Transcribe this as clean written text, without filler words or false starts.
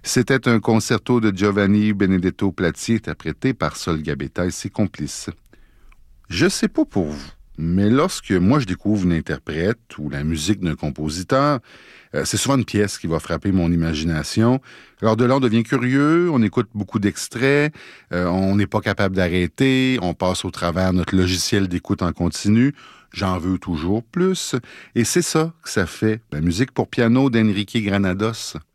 C'était un concerto de Giovanni Benedetto Platti, interprété par Sol Gabetta et ses complices. Je sais pas pour vous, mais lorsque moi je découvre une interprète ou la musique d'un compositeur, c'est souvent une pièce qui va frapper mon imagination. Alors de là, on devient curieux, on écoute beaucoup d'extraits, on n'est pas capable d'arrêter, on passe au travers notre logiciel d'écoute en continu. J'en veux toujours plus. Et c'est ça que ça fait, la musique pour piano d'Enrique Granados.